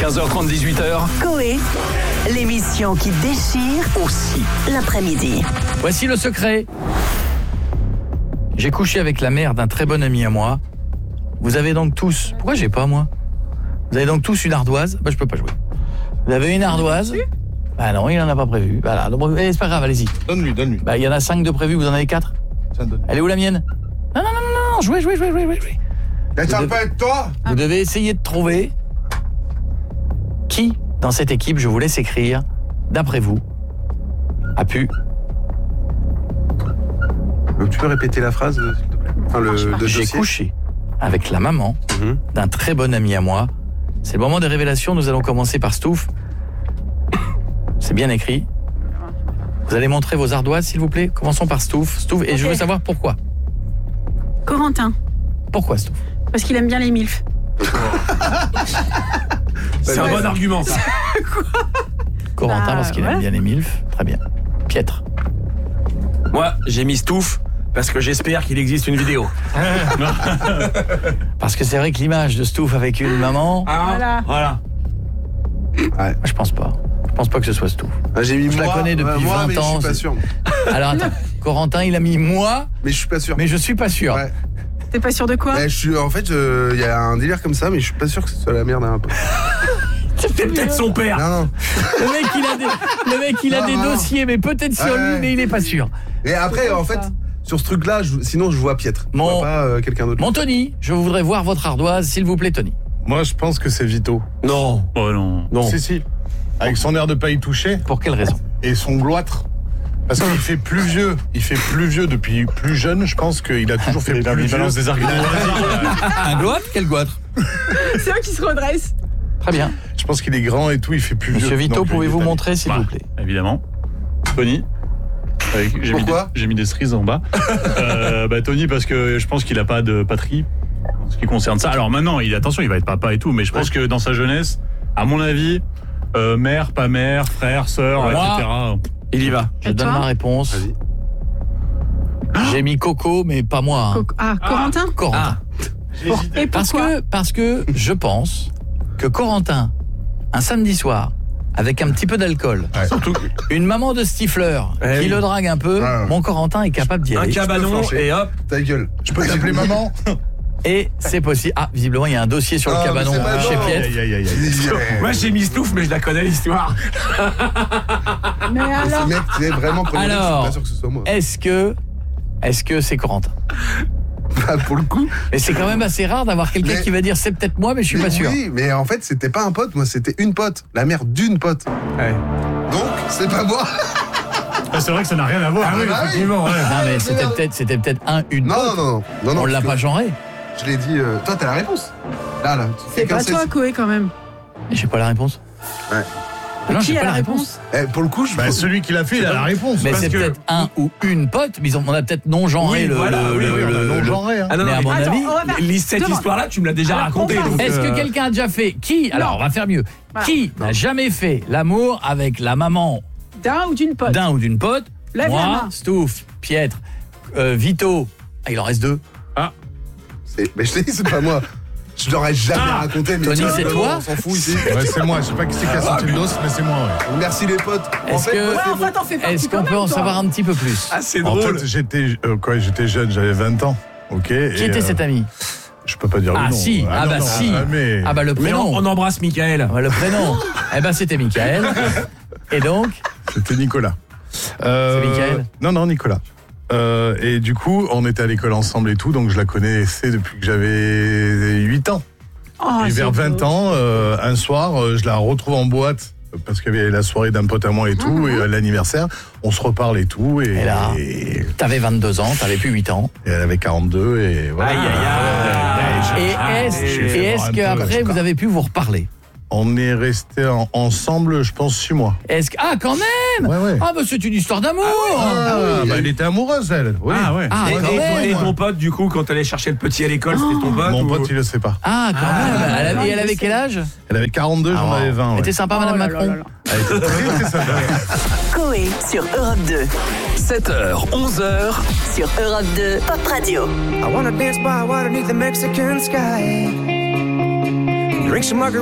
15h30, 18h. Coé, l'émission qui déchire Aussi. l'après-midi. Voici le secret. J'ai couché avec la mère d'un très bon ami à moi. Vous avez donc tous... Pourquoi j'ai pas, moi? Vous avez donc tous une ardoise? Bah, je peux pas jouer. Vous avez une ardoise? Bah non, il en a pas prévu. Voilà, donc, c'est pas grave, allez-y. Donne-lui. Bah, il y en a 5 de prévus, vous en avez 4? Tiens, donne-lui. Elle est où la mienne? Non, jouez. Mais ça peut être toi? Vous devez essayer de trouver qui, dans cette équipe, je vous laisse écrire, d'après vous, a pu... Donc, tu peux répéter la phrase, s'il te plaît? Enfin, le J'ai dossier. couché avec la maman d'un très bon ami à moi. C'est le moment des révélations. Nous allons commencer par Stouff. C'est bien écrit. Vous allez montrer vos ardoises, s'il vous plaît. Commençons par Stouff. Et je veux savoir pourquoi. Corentin, Pourquoi Stouff? parce qu'il aime bien les milfs. C'est un bon argument, ça. Corentin, Bah, parce qu'il voilà. aime bien les milfs. Très bien. Pietre. Moi, j'ai mis Stouff parce que j'espère qu'il existe une vidéo. Parce que c'est vrai que l'image de Stouff avec une maman, Voilà. Ouais. je pense pas. Je pense pas que ce soit Stouff. Ah, j'ai mis Je la moi, connais depuis moi, 20 mais ans, je suis pas c'est- sûr. Alors attends, Corentin, il a mis moi, Mais je suis pas sûr. mais je suis pas sûr. Ouais. T'es pas sûr de quoi? Je suis, en fait, il y a un délire comme ça, mais je suis pas sûr que ce soit la merde d'un peu. C'est peut-être son père. Non. Le mec, il a des Non. dossiers, mais peut-être sur Ouais. lui, mais il est pas sûr. Et après, en fait, sur ce truc-là, sinon je vois Pietre. Je Mon- vois pas quelqu'un d'autre. Mon Tony, je voudrais voir votre ardoise, s'il vous plaît, Tony. Moi, je pense que c'est Vito. Non. Oh non. Non. Si. Avec son air de pas y toucher Pour quelle raison? et son gloître. Parce qu'il fait plus vieux. Il fait plus vieux depuis plus jeune. Je pense qu'il a toujours fait plus vieux. balance des arguments. Un goitre? Quel goitre? C'est eux qui se redressent. Très bien. Je pense qu'il est grand et tout. Il fait plus vieux. Monsieur Vito, Donc, pouvez-vous il est montrer, s'il Bah, vous plaît? Évidemment. Tony. J'ai Pourquoi mis des cerises en bas. Tony, parce que je pense qu'il a pas de patrie en ce qui concerne ça. Alors maintenant, attention, il va être papa et tout, mais je pense que dans sa jeunesse, à mon avis, mère, pas mère, frère, sœur, Moi etc. Il y va. Je Et donne toi ma réponse. Vas-y. J'ai mis Coco, mais pas moi. hein. Corentin. Corentin. Et pourquoi? Parce que je pense que Corentin, un samedi soir, avec un petit peu d'alcool, Surtout. une maman de stifleur qui le drague un peu, Ah. mon Corentin est capable d'y Un aller. cabanon flancher. et hop. Ta gueule. Je peux t'appeler maman? Et c'est possible. Ah, visiblement, il y a un dossier sur le Ah, mais cabanon c'est pas chez bon. Pietre. Aïe. Moi, j'ai mis Stouff, mais je la connais l'histoire. Mais Ce alors, mec, tu es vraiment connu, je suis Alors, pas sûr que ce soit moi. Est-ce que c'est Corentin? Bah, pour le coup. Et c'est quand même assez rare d'avoir quelqu'un Mais- qui va dire c'est peut-être moi, mais je suis Mais pas sûr. Oui, mais en fait, c'était pas un pote, moi, c'était une pote. La mère d'une pote. Ouais. Donc, c'est pas moi. Ah, c'est vrai que ça n'a rien à voir. Ah oui, Effectivement, ouais. Non, mais c'était peut-être une Non, pote. non. On l'a parce pas que genré. Je l'ai dit. Toi, t'as la réponse. Là. c'est pas toi, Coé, quand même. Et j'ai pas la réponse. Ouais. Non, Qui j'ai a pas la la réponse. Pour le coup, je. Celui qui l'a fait, il a la réponse. Mais Parce c'est que- peut-être un ou une pote, mais on a peut-être non genré Oui, le. voilà, oui, on a non-genré, hein. Ah non, Mais non, à mon mais Attends, avis, on va faire- cette Demande. histoire-là, tu me l'as déjà Alors, racontée. on va- donc, est-ce que quelqu'un a déjà fait Alors, on va faire mieux. Voilà. Qui n'a jamais fait l'amour avec la maman D'un ou d'une pote. d'un ou d'une pote? Lève la Moi, main. Stouff, Pietre, Vito. Ah, il en reste 2. Mais je t'ai dit, c'est pas moi. Je l'aurais jamais raconté. Mais Tony, tiens, c'est non, toi on s'en fout ici. Ouais, c'est moi. Je sais pas qui c'est qui a sorti le dos, mais c'est moi, ouais. Merci les potes. En Est-ce fait, que- moi, Ouais, c'est enfin, t'en fais partie Est-ce qu'on quand peut même, en toi. savoir un petit peu plus? Ah, c'est En drôle. fait, j'étais jeune, j'avais 20 ans. Ok. Qui était cet ami? Je peux pas dire le Ah nom. si, ah non, bah non, si. mais- Ah bah le Mais prénom. on embrasse Michael. Ah bah, le prénom. Eh ben c'était Michael. Et donc, C'était Nicolas. C'est Michael? Non, Nicolas. Et du coup, on était à l'école ensemble et tout, donc je la connaissais depuis que j'avais 8 ans. Oh, Et c'est vers 20 beau. ans, un soir, je la retrouve en boîte, parce qu'il y avait la soirée d'un pote à moi et tout, et l'anniversaire, on se reparle et tout, Et là, t'avais 22 ans, t'avais plus 8 ans. et elle avait 42, et voilà. Aïe, aïe, aïe. Et est-ce qu'après vous avez pu vous reparler? On est restés ensemble, je pense, 6 mois. Est-ce que... Ah, quand même. Ouais. Ah bah c'est une histoire d'amour. Elle était amoureuse, elle. Oui. Ah ouais. Ah, Et- quand et- même. et ton pote, du coup, quand t'allais chercher le petit à l'école, c'était ton pote Mon ou- pote, il le sait pas. Ah, quand même. Et elle avait quel âge? Elle avait 42, j'en avais 20. Elle Ouais. était sympa, Madame Oh là Macron. là là. Elle était très sympa. Coé sur Europe 2. 7h, 11h. Sur Europe 2, Pop Radio. I wanna dance by water beneath the Mexican sky. Drink some margaritas.